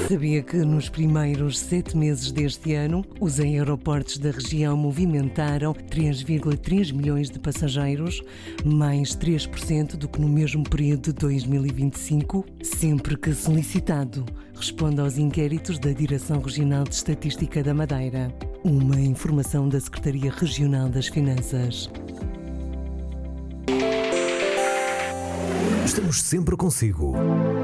Sabia que nos primeiros 7 meses deste ano, os aeroportos da região movimentaram 3,3 milhões de passageiros, mais 3% do que no mesmo período de 2025? Sempre que solicitado, responde aos inquéritos da Direção Regional de Estatística da Madeira. Uma informação da Secretaria Regional das Finanças. Estamos sempre consigo.